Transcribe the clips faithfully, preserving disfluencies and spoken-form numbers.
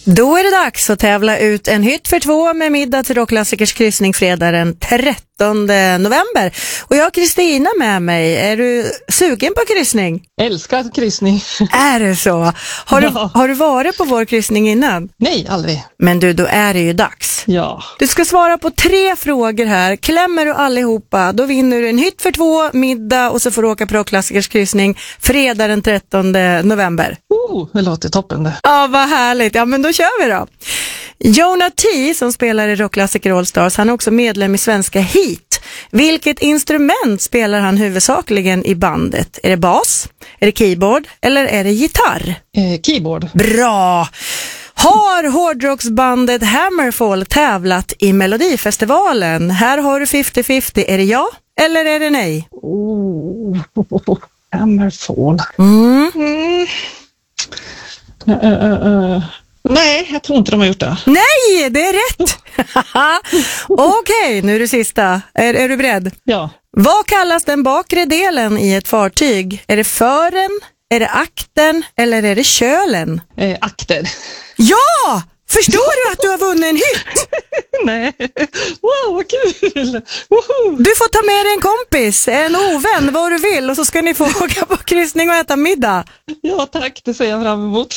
Då är det dags att tävla ut en hytt för två med middag till Rockklassikers kryssning fredag den trettonde november. Och jag har Kristina med mig. Är du sugen på kryssning? Älskar kryssning. Är det så? Har, ja. du, har du varit på vår kryssning innan? Nej, aldrig. Men du, då är det ju dags. Ja. Du ska svara på tre frågor här. Klämmer du allihopa, då vinner du en hytt för två, middag och så får du åka på Rockklassikers kryssning fredag den trettonde november. Oh, det låter toppen det. Ja, vad härligt. Ja, men då kör vi då. Jonah T som spelar i Rockklassiker All Stars, han är också medlem i Svenska Heat. Vilket instrument spelar han huvudsakligen i bandet? Är det bas? Är det keyboard? Eller är det gitarr? Eh, keyboard. Bra! Har hårdrocksbandet Hammerfall tävlat i Melodifestivalen? Här har du femtio femtio. Är det ja eller är det nej? Oh, Hammerfall. Mm. Mm. Uh, uh, uh. Nej, jag tror inte de har gjort det. Nej, det är rätt! Okej, okay, nu är det sista. Är, är du beredd? Ja. Vad kallas den bakre delen i ett fartyg? Är det fören, är det akten eller är det kölen? Eh, akter. Ja! Förstår du att du har vunnit en hytt? Nej. Wow, vad kul! Woho! Du får ta med dig en kompis, en ovän, vad du vill. Och så ska ni få åka på kryssning och äta middag. Ja, tack. Det ser jag fram emot.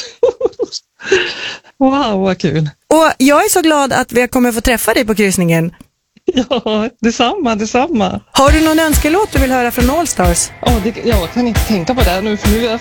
Wow, vad kul. Och jag är så glad att vi kommer få träffa dig på kryssningen. Ja, detsamma, detsamma. Har du någon önskelåt du vill höra från All Stars? Oh, det, jag kan inte tänka på det nu, för nu är jag